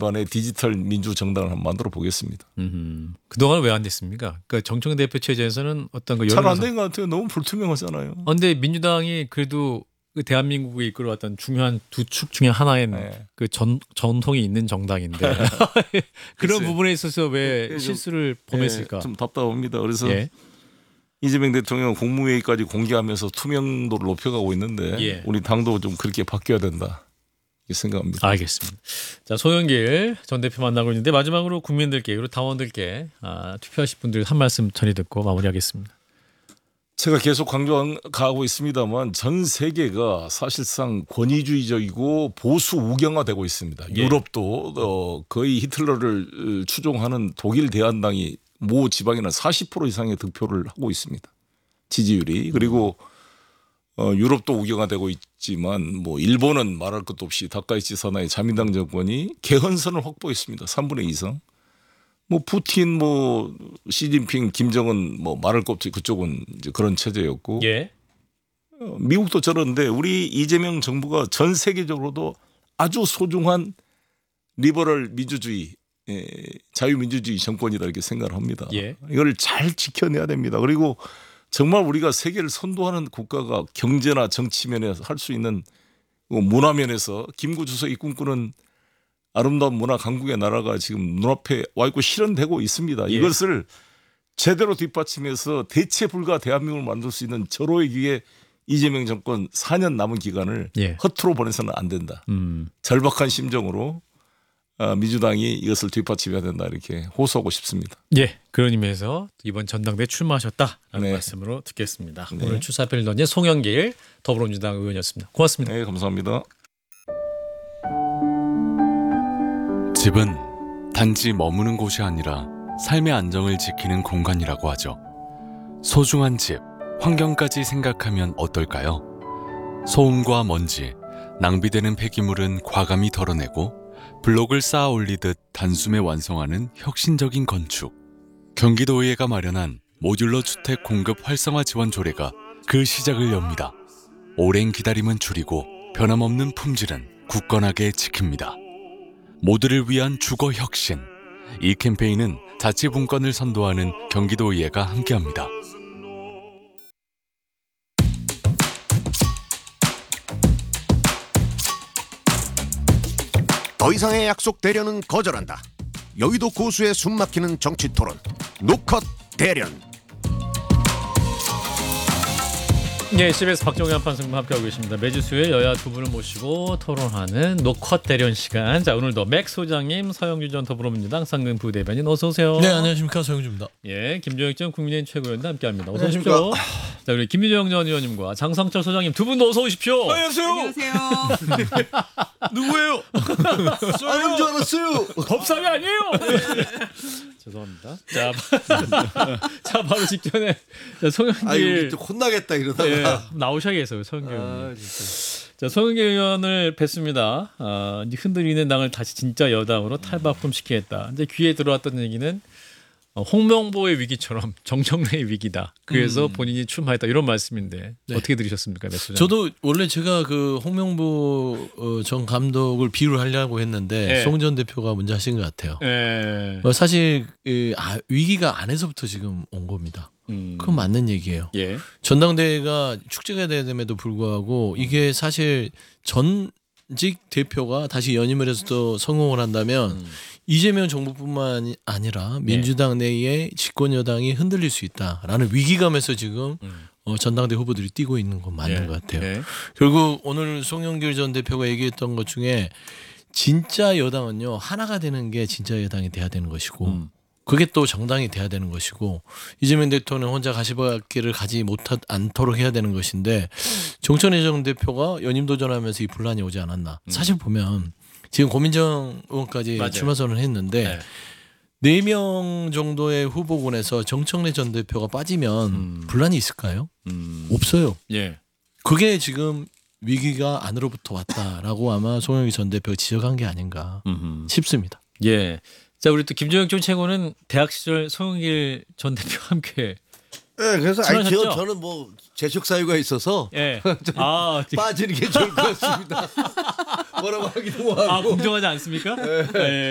기반의 디지털 민주정당을 한번 만들어 보겠습니다. 그동안 왜 안 됐습니까? 그러니까 정청래 대표 체제에서는 어떤 거 잘 안 된 것 같아요. 너무 불투명하잖아요. 그런데 민주당이 그래도 그 대한민국을 이끌어왔던 중요한 두 축 중에 하나인 네. 그 전통이 있는 정당인데 그런 글쎄요. 부분에 있어서 왜 좀, 실수를 범했을까? 좀 답답합니다. 그래서 예. 이재명 대통령 국무회의까지 공개하면서 투명도를 높여가고 있는데 예. 우리 당도 좀 그렇게 바뀌어야 된다 이렇게 생각합니다. 알겠습니다. 자, 송영길 전 대표 만나고 있는데 마지막으로 국민들께 그리고 당원들께 투표하실 분들 한 말씀 전해 듣고 마무리하겠습니다. 제가 계속 강조하고 있습니다만 전 세계가 사실상 권위주의적이고 보수 우경화되고 있습니다. 예. 유럽도 거의 히틀러를 추종하는 독일 대한당이 모 지방에는 40% 이상의 득표를 하고 있습니다. 지지율이. 그리고 유럽도 우경화되고 있지만 뭐 일본은 말할 것도 없이 다카이치 사나이 자민당 정권이 개헌선을 확보했습니다. 3분의 2 이상. 뭐 푸틴 뭐 시진핑 김정은 뭐 말할 것 없이 그쪽은 이제 그런 체제였고 예. 미국도 저런데 우리 이재명 정부가 전 세계적으로도 아주 소중한 리버럴 민주주의 자유민주주의 정권이다 이렇게 생각을 합니다. 예. 이걸 잘 지켜내야 됩니다. 그리고 정말 우리가 세계를 선도하는 국가가 경제나 정치 면에서 할 수 있는 문화 면에서 김구 주석이 꿈꾸는 아름다운 문화 강국의 나라가 지금 눈앞에 와 있고 실현되고 있습니다. 예. 이것을 제대로 뒷받침해서 대체 불가 대한민국을 만들 수 있는 절호의 기회 이재명 정권 4년 남은 기간을 예. 허투루 보내서는 안 된다. 절박한 심정으로 민주당이 이것을 뒷받침해야 된다 이렇게 호소하고 싶습니다. 예, 그런 의미에서 이번 전당대회 출마하셨다라는 네. 말씀으로 듣겠습니다. 네. 오늘 출사표를 던진 송영길 더불어민주당 의원이었습니다. 고맙습니다. 네, 감사합니다. 집은 단지 머무는 곳이 아니라 삶의 안정을 지키는 공간이라고 하죠. 소중한 집, 환경까지 생각하면 어떨까요? 소음과 먼지, 낭비되는 폐기물은 과감히 덜어내고 블록을 쌓아 올리듯 단숨에 완성하는 혁신적인 건축. 경기도의회가 마련한 모듈러 주택 공급 활성화 지원 조례가 그 시작을 엽니다. 오랜 기다림은 줄이고 변함없는 품질은 굳건하게 지킵니다. 모두를 위한 주거 혁신. 이 캠페인은 자치분권을 선도하는 경기도의회가 함께합니다. 더 이상의 약속 대련은 거절한다. 여의도 고수의 숨막히는 정치 토론 노컷 대련. 네, CBS 박정희 한판승부 함께하고 계십니다. 매주 수요일 여야 두 분을 모시고 토론하는 노컷 대련 시간. 자, 오늘도 맥 소장님, 서영주 전 더불어민주당 상근 부대변인 어서 오세요. 네, 안녕하십니까, 서영주입니다. 예, 김종혁 전 국민의힘 최고위원도 함께합니다. 어서 오십시오. 자, 우리 김유정 전 의원님과 장성철 소장님 두 분도 어서 오십시오. 안녕하세요. 누구예요? 아는 줄 알았어요. 법사위 아니에요. 죄송합니다. 자, 바로 직전에 송영길 혼나겠다 이러다가 예, 나오셔야겠어요, 송영길 의원. 자, 송영길 의원을 뵀습니다. 이제 흔들리는 당을 다시 진짜 여당으로 탈바꿈시키겠다. 이제 귀에 들어왔던 얘기는 홍명보의 위기처럼 정청래의 위기다. 그래서 본인이 출마했다 이런 말씀인데 네. 어떻게 들으셨습니까, 몇 소장? 저도 원래 제가 그 홍명보 전 감독을 비유를 하려고 했는데 네. 송 전 대표가 먼저 하신 것 같아요. 예. 사실 위기가 안에서부터 지금 온 겁니다. 그건 맞는 얘기예요. 예. 전당대회가 축제가 됨에도 불구하고 이게 사실 전직 대표가 다시 연임을 해서 또 성공을 한다면 이재명 정부뿐만 아니라 민주당 내의 집권 여당이 흔들릴 수 있다라는 위기감에서 지금 전당대 후보들이 뛰고 있는 건 맞는 것 같아요. 예. 결국 오늘 송영길 전 대표가 얘기했던 것 중에 진짜 여당은요 하나가 되는 게 진짜 여당이 돼야 되는 것이고 그게 또 정당이 돼야 되는 것이고 이재명 대통령 혼자 가시밭길을 가지 않도록 해야 되는 것인데 정청래 전 대표가 연임 도전하면서 이 분란이 오지 않았나. 사실 보면 지금 고민정 의원까지 맞아요. 출마 선언을 했는데 네. 4명 정도의 후보군에서 정청래 전 대표가 빠지면 분란이 있을까요? 없어요. 예. 그게 지금 위기가 안으로부터 왔다라고 아마 송영길 전 대표가 지적한 게 아닌가 싶습니다. 예. 자, 우리 또 김종혁 전 최고는 대학 시절 송영길 전 대표와 함께 네, 그래서 출연하셨죠? 저는 뭐 재적 사유가 있어서 예. 빠지는 게 좋을 것 같습니다. 뭐라고 하기도 하고 공정하지 않습니까? 예.